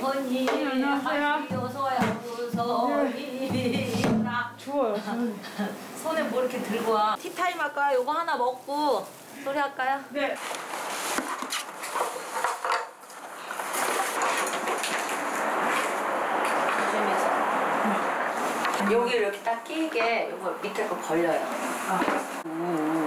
언니 안녕하세요. 어서와요. 어서이라. 추워요. 손에 뭐 이렇게 들고 와. 티타임 할까요? 요거 하나 먹고 소리 할까요? 네. 조심해서. 여기 이렇게 딱 끼게 요거 밑에 거 벌려요. 아.